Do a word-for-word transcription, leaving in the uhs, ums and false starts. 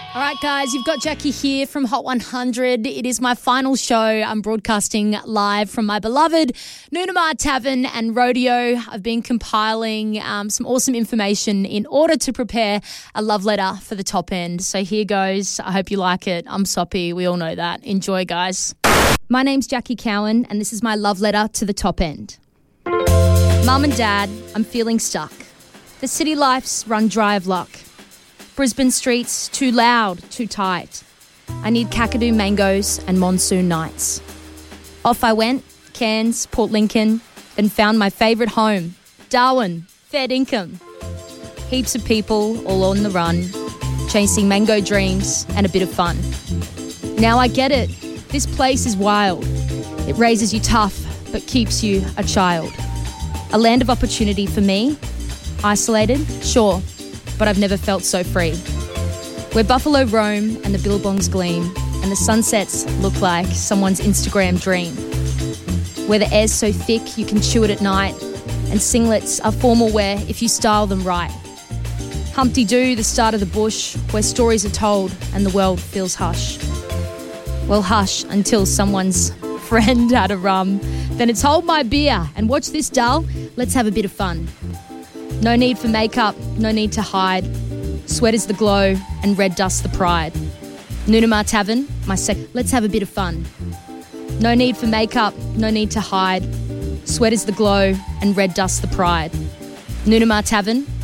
All right, guys, you've got Jackie here from Hot one hundred. It is my final show. I'm broadcasting live from my beloved Noonamar Tavern and Rodeo. I've been compiling um, some awesome information in order to prepare a love letter for the top end. So here goes. I hope you like it. I'm soppy. We all know that. Enjoy, guys. My name's Jackie Cowan, and this is my love letter to the top end. Mum and Dad, I'm feeling stuck. The city life's run dry of luck. Brisbane streets, too loud, too tight. I need Kakadu mangoes and monsoon nights. Off I went, Cairns, Port Lincoln, then found my favourite home, Darwin, fair income. Heaps of people all on the run, chasing mango dreams and a bit of fun. Now I get it, this place is wild. It raises you tough, but keeps you a child. A land of opportunity for me. Isolated, sure, but I've never felt so free. Where buffalo roam and the billabongs gleam and the sunsets look like someone's Instagram dream. Where the air's so thick you can chew it at night and singlets are formal wear if you style them right. Humpty Doo, the start of the bush, where stories are told and the world feels hush. Well, hush until someone's friend had a rum. Then it's hold my beer and watch this, dull. Let's have a bit of fun. No need for makeup, no need to hide. Sweater's the glow and red dust the pride. Noonamar Tavern, my sec... Let's have a bit of fun. No need for makeup, no need to hide. Sweater's the glow and red dust the pride. Noonamar Tavern,